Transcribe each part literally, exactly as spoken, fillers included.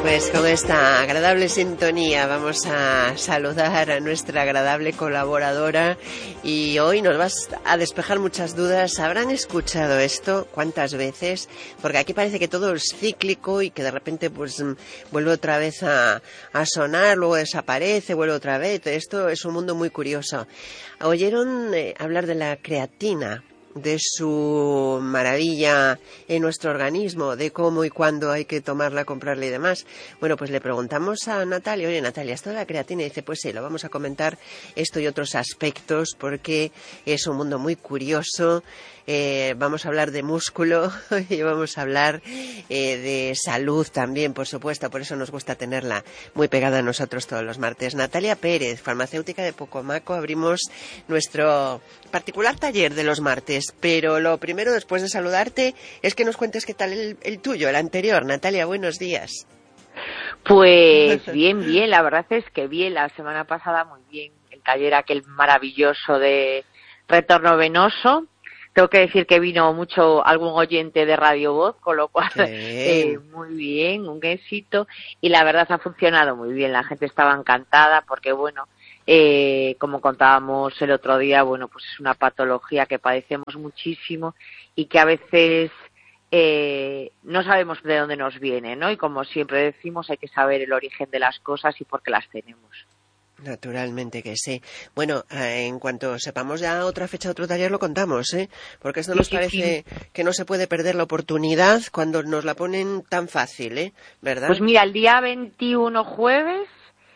Pues con esta agradable sintonía vamos a saludar a nuestra agradable colaboradora y hoy nos vas a despejar muchas dudas. ¿Habrán escuchado esto cuántas veces? Porque aquí parece que todo es cíclico y que de repente pues vuelve otra vez a, a sonar, luego desaparece, vuelve otra vez. Esto es un mundo muy curioso. ¿Oyeron eh, hablar de la creatina? De su maravilla en nuestro organismo, de cómo y cuándo hay que tomarla, comprarla y demás. Bueno, pues le preguntamos a Natalia, oye Natalia, ¿esto de la creatina? Y dice, pues sí, lo vamos a comentar esto y otros aspectos porque es un mundo muy curioso. Eh, vamos a hablar de músculo y vamos a hablar eh, de salud también, por supuesto, por eso nos gusta tenerla muy pegada a nosotros todos los martes. Natalia Pérez, farmacéutica de Pocomaco, abrimos nuestro particular taller de los martes, pero lo primero, después de saludarte, es que nos cuentes qué tal el, el tuyo, el anterior. Natalia, buenos días. Pues bien, bien, la verdad es que bien, la semana pasada muy bien, el taller aquel maravilloso de retorno venoso. Tengo que decir que vino mucho algún oyente de Radio Voz, con lo cual eh, muy bien, un éxito, y la verdad ha funcionado muy bien, la gente estaba encantada porque bueno, eh, como contábamos el otro día, bueno, pues es una patología que padecemos muchísimo y que a veces eh, no sabemos de dónde nos viene, ¿no? Y como siempre decimos, hay que saber el origen de las cosas y por qué las tenemos. Naturalmente que sí. Bueno, eh, en cuanto sepamos ya otra fecha, otro taller, lo contamos, ¿eh? Porque esto nos sí, sí, parece sí. que no se puede perder la oportunidad cuando nos la ponen tan fácil, ¿eh? ¿Verdad? Pues mira, el día veintiuno jueves,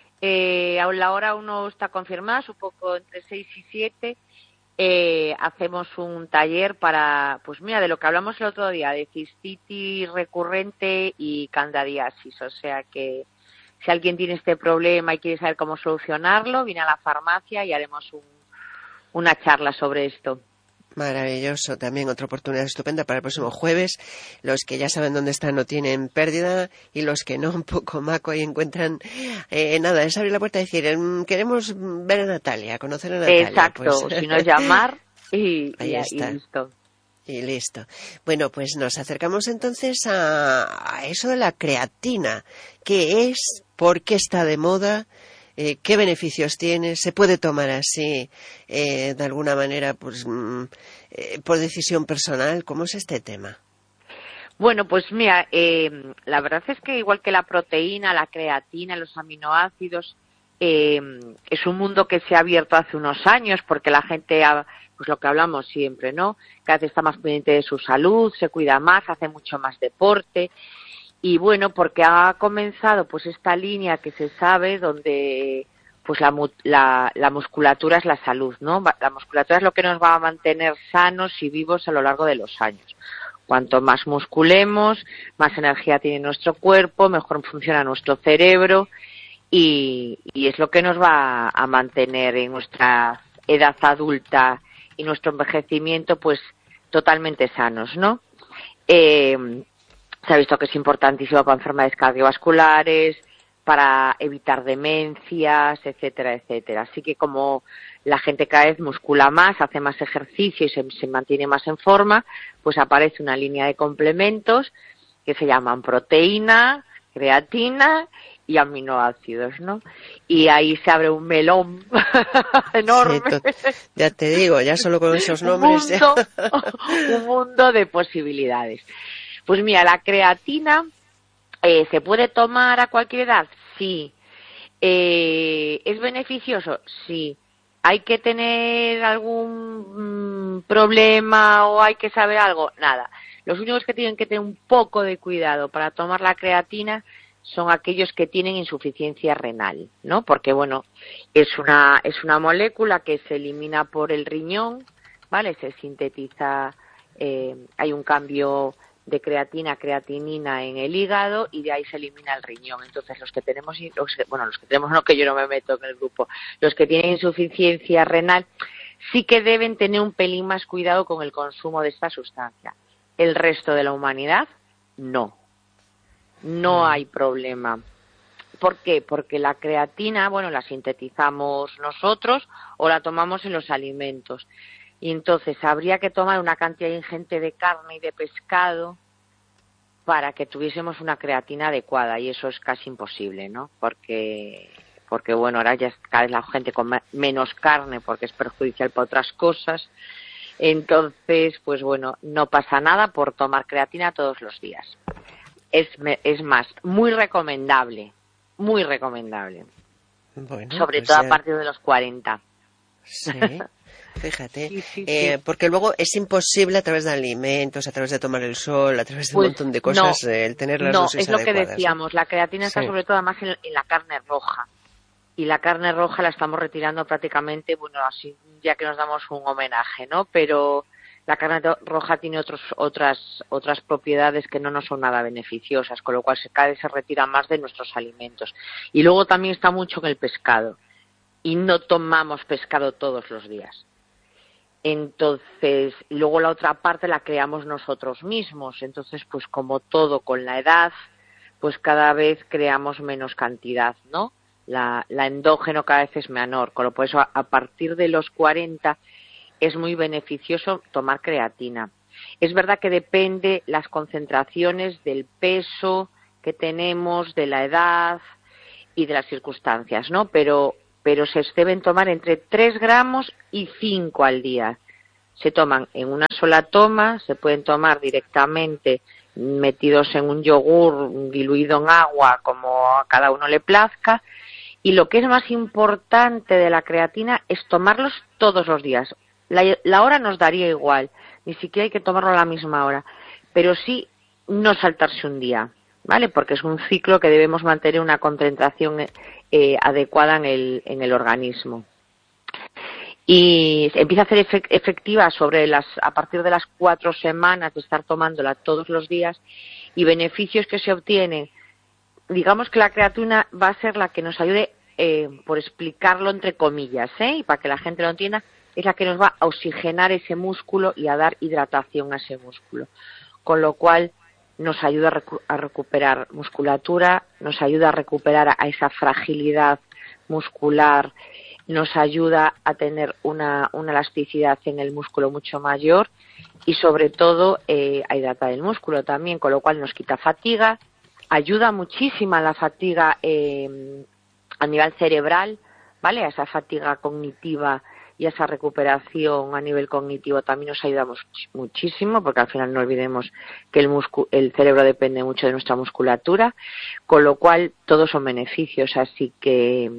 eh, a la hora uno está confirmada, un poco entre seis y siete, eh, hacemos un taller para, pues mira, de lo que hablamos el otro día, de cistitis recurrente y candidiasis, o sea que si alguien tiene este problema y quiere saber cómo solucionarlo, viene a la farmacia y haremos un, una charla sobre esto. Maravilloso, también otra oportunidad estupenda para el próximo jueves. Los que ya saben dónde están no tienen pérdida y los que no, un poco maco y encuentran eh, nada, es abrir la puerta y decir, queremos ver a Natalia, conocer a Natalia. Exacto, pues... si no es llamar y, Ahí y, está. y listo. Y listo. Bueno, pues nos acercamos entonces a, a eso de la creatina. ¿Qué es? ¿Por qué está de moda? Eh, ¿Qué beneficios tiene? ¿Se puede tomar así, eh, de alguna manera, pues, mm, eh, por decisión personal? ¿Cómo es este tema? Bueno, pues mira, eh, la verdad es que igual que la proteína, la creatina, los aminoácidos, eh, es un mundo que se ha abierto hace unos años porque la gente, ha, pues lo que hablamos siempre, ¿no? Cada vez está más pendiente de su salud, se cuida más, hace mucho más deporte. Y bueno, porque ha comenzado pues esta línea que se sabe donde pues la, la, la musculatura es la salud, ¿no? La musculatura es lo que nos va a mantener sanos y vivos a lo largo de los años. Cuanto más musculemos, más energía tiene nuestro cuerpo, mejor funciona nuestro cerebro y, y es lo que nos va a mantener en nuestra edad adulta y nuestro envejecimiento pues totalmente sanos, ¿no? Eh, se ha visto que es importantísimo para enfermedades cardiovasculares, para evitar demencias, etcétera, etcétera. Así que como la gente cada vez muscula más, hace más ejercicio y se, se mantiene más en forma, pues aparece una línea de complementos que se llaman proteína, creatina y aminoácidos, ¿no? Y ahí se abre un melón enorme. Sí, ya te digo, ya solo con esos nombres. un, mundo, un mundo de posibilidades. Pues mira, la creatina eh, ¿se puede tomar a cualquier edad? Sí. Eh, ¿Es beneficioso? Sí. ¿Hay que tener algún mmm, problema o hay que saber algo? Nada. Los únicos que tienen que tener un poco de cuidado para tomar la creatina son aquellos que tienen insuficiencia renal, ¿no? Porque, bueno, es una, es una molécula que se elimina por el riñón, ¿vale? Se sintetiza, eh, hay un cambio de creatina, creatinina en el hígado y de ahí se elimina el riñón. Entonces los que tenemos, los que, bueno, los que tenemos no, que yo no me meto en el grupo, los que tienen insuficiencia renal sí que deben tener un pelín más cuidado con el consumo de esta sustancia. El resto de la humanidad, no. No hay problema. ¿Por qué? Porque la creatina, bueno, la sintetizamos nosotros o la tomamos en los alimentos. Y entonces habría que tomar una cantidad ingente de carne y de pescado para que tuviésemos una creatina adecuada, y eso es casi imposible, ¿no? Porque, porque bueno, ahora ya cada vez la gente come menos carne porque es perjudicial para otras cosas. Entonces, pues bueno, no pasa nada por tomar creatina todos los días. Es, es más, muy recomendable, muy recomendable. Bueno, sobre pues todo ya... a partir de los cuarenta. Sí, fíjate, sí, sí, eh, sí. porque luego es imposible a través de alimentos, a través de tomar el sol, a través de Pues un montón de no, cosas, eh, el tener las no, dosis es lo que adecuadas, decíamos, ¿no? la creatina está Sí. sobre todo además en, en la carne roja, y la carne roja la estamos retirando prácticamente, bueno, así ya que nos damos un homenaje, ¿no? Pero la carne roja tiene otros, otras, otras propiedades que no nos son nada beneficiosas, con lo cual se, cada vez se retira más de nuestros alimentos. Y luego también está mucho en el pescado, y no tomamos pescado todos los días. Entonces, y luego la otra parte la creamos nosotros mismos. Entonces, pues como todo con la edad, pues cada vez creamos menos cantidad, ¿no? La, la endógeno cada vez es menor, con lo por eso a, a partir de los cuarenta es muy beneficioso tomar creatina. Es verdad que depende las concentraciones del peso que tenemos, de la edad y de las circunstancias, ¿no? Pero pero se deben tomar entre tres gramos y cinco al día. Se toman en una sola toma, se pueden tomar directamente metidos en un yogur diluido en agua, como a cada uno le plazca. Y lo que es más importante de la creatina es tomarlos todos los días. La, la hora nos daría igual, ni siquiera hay que tomarlo a la misma hora, pero sí no saltarse un día, ¿vale? Porque es un ciclo que debemos mantener una concentración eh, adecuada en el, en el organismo. Y empieza a ser efectiva sobre las, a partir de las cuatro semanas de estar tomándola todos los días, y beneficios que se obtienen. Digamos que la creatina va a ser la que nos ayude, eh, por explicarlo entre comillas, ¿eh? Y para que la gente lo entienda, es la que nos va a oxigenar ese músculo y a dar hidratación a ese músculo. Con lo cual nos ayuda a, recu- a recuperar musculatura, nos ayuda a recuperar a esa fragilidad muscular, nos ayuda a tener una, una elasticidad en el músculo mucho mayor y sobre todo eh, a hidratar el músculo también, con lo cual nos quita fatiga, ayuda muchísimo a la fatiga eh, a nivel cerebral, ¿vale? A esa fatiga cognitiva y a esa recuperación a nivel cognitivo también nos ayuda muchísimo, porque al final no olvidemos que el, muscu- el cerebro depende mucho de nuestra musculatura, con lo cual todos son beneficios, así que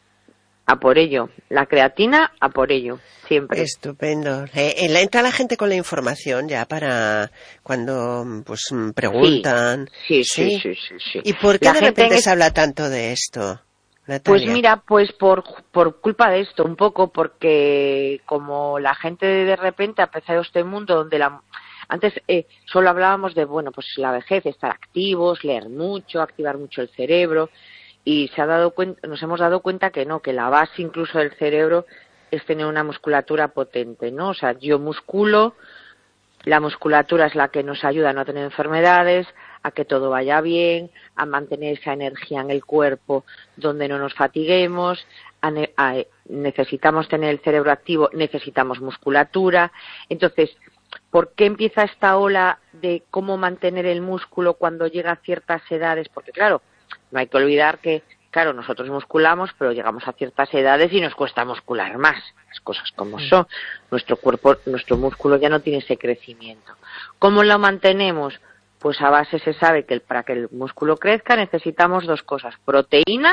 a por ello. La creatina, a por ello, siempre. Estupendo. Eh, eh, entra la gente con la información ya para cuando pues preguntan. Sí, sí, sí, sí, sí, sí. ¿Y por qué la de gente repente en... se habla tanto de esto, Natalia? Pues mira, pues por, por culpa de esto, un poco, porque como la gente de repente ha empezado este mundo donde la... Antes eh, solo hablábamos de, bueno, pues la vejez, estar activos, leer mucho, activar mucho el cerebro, y se ha dado cuenta, nos hemos dado cuenta que no, que la base incluso del cerebro es tener una musculatura potente, ¿no? O sea, yo musculo, la musculatura es la que nos ayuda a no tener enfermedades, a que todo vaya bien, a mantener esa energía en el cuerpo donde no nos fatiguemos, a ne- a, necesitamos tener el cerebro activo, necesitamos musculatura. Entonces, ¿por qué empieza esta ola de cómo mantener el músculo cuando llega a ciertas edades? Porque claro, no hay que olvidar que, claro, nosotros musculamos, pero llegamos a ciertas edades y nos cuesta muscular más, las cosas como son. Nuestro cuerpo, nuestro músculo ya no tiene ese crecimiento. ¿Cómo lo mantenemos? Pues a base se sabe que para que el músculo crezca necesitamos dos cosas, proteína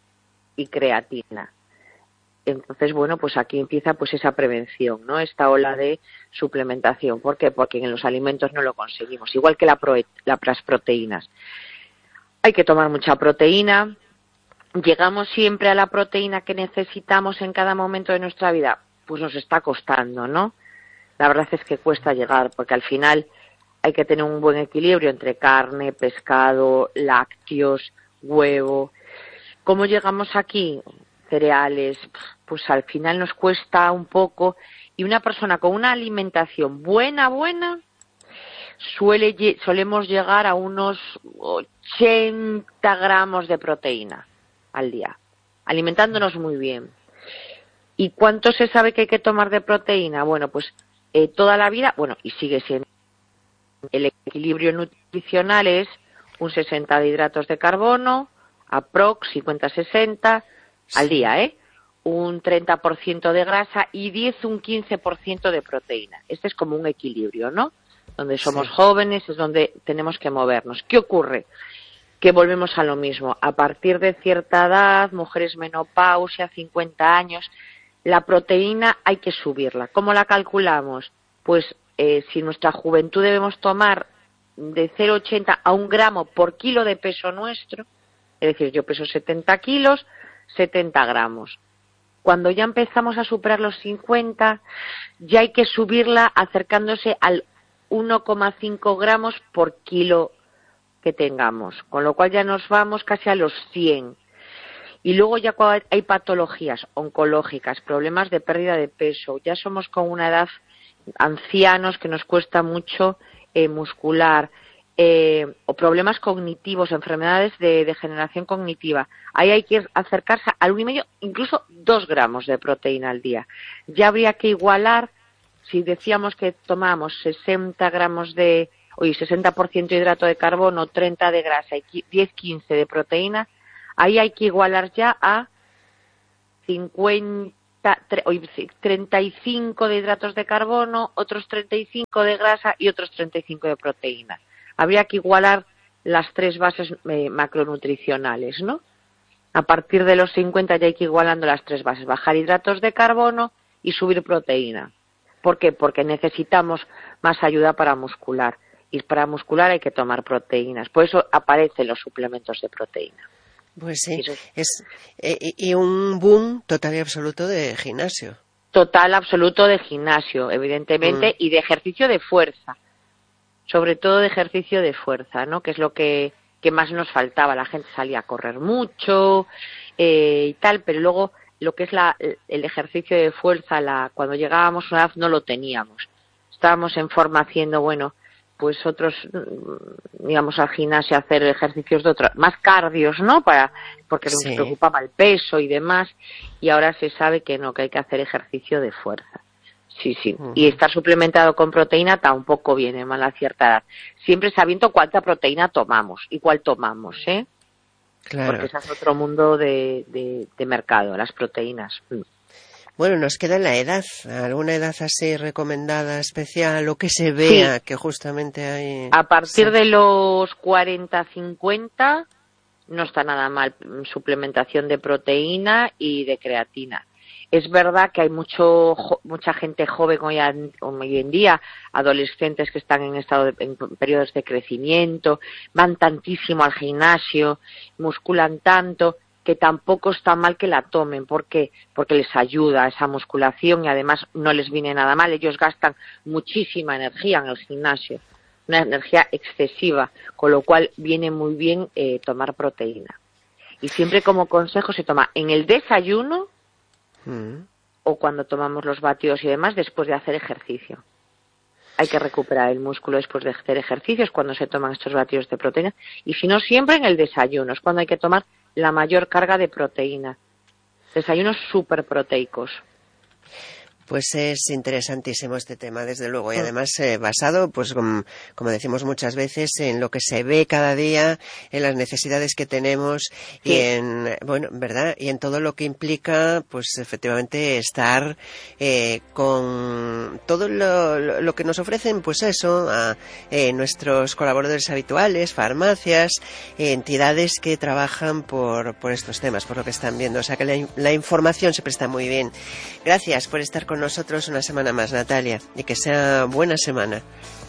y creatina. Entonces, bueno, pues aquí empieza pues esa prevención, ¿no? Esta ola de suplementación. ¿Por qué? Porque en los alimentos no lo conseguimos, igual que la pro, la, las proteínas. Hay que tomar mucha proteína. ¿Llegamos siempre a la proteína que necesitamos en cada momento de nuestra vida? Pues nos está costando, ¿no? La verdad es que cuesta llegar, porque al final hay que tener un buen equilibrio entre carne, pescado, lácteos, huevo. ¿Cómo llegamos aquí? Cereales, pues al final nos cuesta un poco, y una persona con una alimentación buena, buena, suele solemos llegar a unos ochenta gramos de proteína al día, alimentándonos muy bien. ¿Y cuánto se sabe que hay que tomar de proteína? Bueno, pues eh, toda la vida, bueno, y sigue siendo el equilibrio nutricional es un sesenta de hidratos de carbono, aprox cincuenta sesenta al día, ¿eh? Un treinta por ciento de grasa y diez, un quince por ciento de proteína. Este es como un equilibrio, ¿no? Donde somos sí. jóvenes es donde tenemos que movernos. ¿Qué ocurre? Que volvemos a lo mismo. A partir de cierta edad, mujeres menopausia, cincuenta años, la proteína hay que subirla. ¿Cómo la calculamos? Pues eh, si nuestra juventud debemos tomar de cero coma ochenta a un gramo por kilo de peso nuestro, es decir, yo peso setenta kilos, setenta gramos. Cuando ya empezamos a superar los cincuenta, ya hay que subirla acercándose al uno coma cinco gramos por kilo que tengamos, con lo cual ya nos vamos casi a los cien. Y luego ya cuando hay patologías oncológicas, problemas de pérdida de peso, ya somos con una edad ancianos que nos cuesta mucho eh, muscular, eh, o problemas cognitivos, enfermedades de degeneración cognitiva, ahí hay que acercarse al uno y medio, incluso dos gramos de proteína al día. Ya habría que igualar, si decíamos que tomamos sesenta gramos de, oye, sesenta por ciento de hidrato de carbono, treinta de grasa y diez quince de proteína, ahí hay que igualar ya a cincuenta, treinta y cinco de hidratos de carbono, otros treinta y cinco de grasa y otros treinta y cinco de proteína. Habría que igualar las tres bases eh, macronutricionales, ¿no? A partir de los cincuenta ya hay que ir igualando las tres bases, bajar hidratos de carbono y subir proteína. ¿Por qué? Porque necesitamos más ayuda para muscular. Y para muscular hay que tomar proteínas. Por eso aparecen los suplementos de proteína. Pues sí, es eh, y un boom total y absoluto de gimnasio. Total, absoluto de gimnasio, evidentemente, mm. y de ejercicio de fuerza. Sobre todo de ejercicio de fuerza, ¿no? Que es lo que, que más nos faltaba. La gente salía a correr mucho eh, y tal, pero luego lo que es la, el ejercicio de fuerza, la, cuando llegábamos a una edad no lo teníamos. Estábamos en forma haciendo, bueno, pues otros, digamos, al gimnasio a hacer ejercicios de otros, más cardios, ¿no? Para, porque sí. nos preocupaba el peso y demás, y ahora se sabe que no, que hay que hacer ejercicio de fuerza. Sí, sí. Uh-huh. Y estar suplementado con proteína tampoco viene mal a cierta edad. Siempre sabiendo cuánta proteína tomamos y cuál tomamos, ¿eh? Claro. Porque ese es otro mundo de, de, de mercado, las proteínas. Bueno, nos queda la edad, alguna edad así recomendada especial o que se vea sí. que justamente hay... A partir sí. de los cuarenta, cincuenta no está nada mal suplementación de proteína y de creatina. Es verdad que hay mucho mucha gente joven hoy, hoy en día, adolescentes que están en estado de, en periodos de crecimiento, van tantísimo al gimnasio, musculan tanto, que tampoco está mal que la tomen. ¿Por qué? Porque les ayuda a esa musculación y además no les viene nada mal. Ellos gastan muchísima energía en el gimnasio, una energía excesiva, con lo cual viene muy bien eh, tomar proteína. Y siempre como consejo se toma en el desayuno mm. o cuando tomamos los batidos y demás después de hacer ejercicio. Hay que recuperar el músculo después de hacer ejercicios cuando se toman estos batidos de proteína. Y si no, siempre en el desayuno es cuando hay que tomar la mayor carga de proteína. Desayunos súper proteicos. Pues es interesantísimo este tema, desde luego, y además eh, basado, pues como, como decimos muchas veces, en lo que se ve cada día, en las necesidades que tenemos sí. y en, bueno, ¿verdad? Y en todo lo que implica, pues efectivamente estar eh, con todo lo, lo, lo que nos ofrecen, pues eso, a eh, nuestros colaboradores habituales, farmacias, eh, entidades que trabajan por, por estos temas, por lo que están viendo. O sea que la, la información siempre está muy bien. Gracias por estar con nosotros una semana más, Natalia, y que sea buena semana.